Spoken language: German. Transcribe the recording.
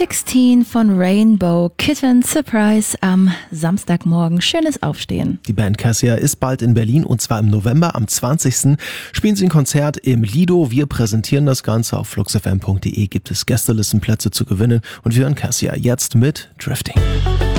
16 von Rainbow Kitten Surprise am Samstagmorgen. Schönes Aufstehen. Die Band Cassia ist bald in Berlin und zwar im November. Am 20. spielen sie ein Konzert im Lido. Wir präsentieren das Ganze. Auf fluxfm.de gibt es Gästelistenplätze zu gewinnen und wir hören Cassia jetzt mit Drifting.